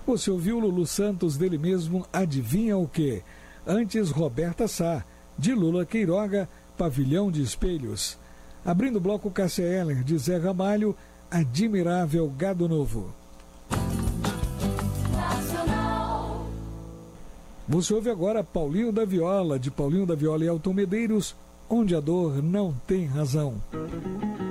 Você ouviu Lulu Santos, dele mesmo, Adivinha o Quê? Antes, Roberta Sá, de Lula Queiroga, Pavilhão de Espelhos. Abrindo o bloco, Cássia Eller, de Zé Ramalho, Admirável Gado Novo. Você ouve agora Paulinho da Viola, de Paulinho da Viola e Elton Medeiros, Onde a Dor Não Tem Razão.